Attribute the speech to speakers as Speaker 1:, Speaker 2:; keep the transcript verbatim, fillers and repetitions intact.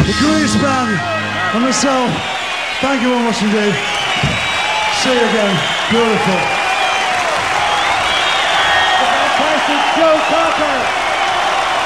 Speaker 1: The Grease Band and myself, thank you very much indeed. See you again. Beautiful.